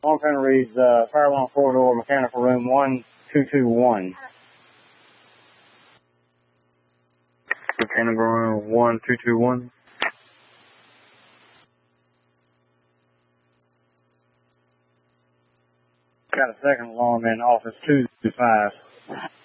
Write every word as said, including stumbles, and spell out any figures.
Alarm panel reads, uh, fire alarm corridor, mechanical room one two two one. Mechanical room one two two one. Got a second alarm in office two two five.